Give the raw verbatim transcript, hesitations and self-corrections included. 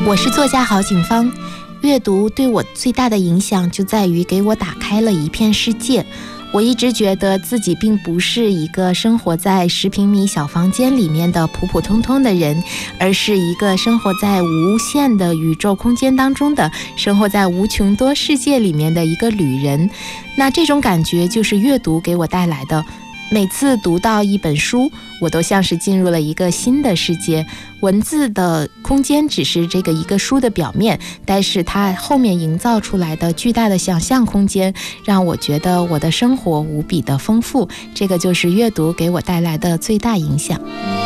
我是作家郝景芳。阅读对我最大的影响就在于给我打开了一片世界。我一直觉得自己并不是一个生活在十平米小房间里面的普普通通的人，而是一个生活在无限的宇宙空间当中的，生活在无穷多世界里面的一个旅人。那这种感觉就是阅读给我带来的。每次读到一本书，我都像是进入了一个新的世界。文字的空间只是这个一个书的表面，但是它后面营造出来的巨大的想象空间，让我觉得我的生活无比的丰富。这个就是阅读给我带来的最大影响。